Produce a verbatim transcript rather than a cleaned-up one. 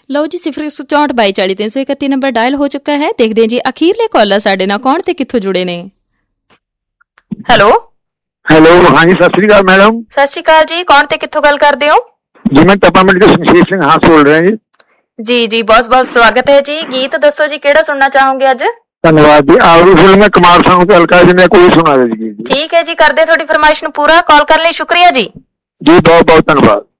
ਲਓ ਜੀ, ਸਿਫਰ ਇੱਕ ਸੌ ਚੌਂਹਠ ਬਾਈ ਚਾਲੀ ਤਿੰਨ ਸੌ ਇਕੱਤੀ ਨੰਬਰ ਡਾਇਲ ਹੋ ਚੁੱਕਾ ਹੈ। ਦੇਖਦੇ ਹਾਂ ਜੀ ਅਖੀਰਲੇ ਕਾਲਰ ਸਾਡੇ ਨਾਲ ਕੌਣ ਤੇ ਕਿੱਥੋਂ ਜੁੜੇ ਨੇ। ਹੈਲੋ ਹੈਲੋ, ਹਾਂਜੀ ਸਤਿ ਸ੍ਰੀ ਅਕਾਲ ਮੈਡਮ। ਸਤਿ ਸ਼੍ਰੀ ਅਕਾਲ ਜੀ, ਕੌਣ ਤੇ ਕਿੱਥੋਂ ਗੱਲ ਕਰਦੇ ਹੋ ਜੀ? ਮੈਂ ਟੱਪਾਮਿੰਟ ਤੋਂ ਸ਼ਮਸ਼ੇਰ ਸਿੰਘ ਹਾਂ ਬੋਲ ਰਿਹਾ ਜੀ। ਜੀ ਜੀ, ਬਹੁਤ ਬਹੁਤ ਸਵਾਗਤ ਹੈ ਜੀ। ਗੀਤ ਦੱਸੋ ਜੀ, ਕਿਹੜਾ ਸੁਣਨਾ ਚਾਹੋਗੇ ਅੱਜ? ਧੰਨਵਾਦ ਜੀ। ਆਖਰੀ ਫਿਲਮ ਹੈ ਕੁਮਾਰ ਸਾਨੂ ਤੇ ਅਲਕਾ ਜੀ ਨੇ ਕੋਈ ਸੁਣਾ ਦੇ ਜੀ। ਠੀਕ ਹੈ ਜੀ, ਕਰਦੇ ਤੁਹਾਡੀ ਫਰਮਾਇਸ਼ ਨੂੰ ਪੂਰਾ। ਕਾਲ ਕਰਨ ਲਈ ਸ਼ੁਕਰੀਆ ਜੀ। ਜੀ ਬਹੁਤ ਬਹੁਤ ਧੰਨਵਾਦ।